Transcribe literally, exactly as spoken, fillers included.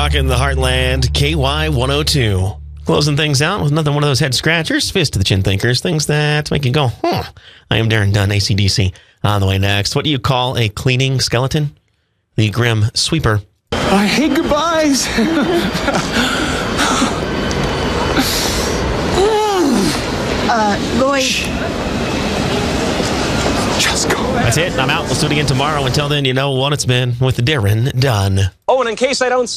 Rocking the Heartland, K Y one oh two. Closing things out with another one of those head scratchers, fist to the chin thinkers, things that make you go, huh. I am Darren Dunn, A C D C. On the way next, what do you call a cleaning skeleton? The Grim Sweeper. I hate goodbyes. uh, Lloyd. Just go. That's it. I'm out. Let's do it again tomorrow. Until then, you know what it's been with Darren Dunn. Oh, and in case I don't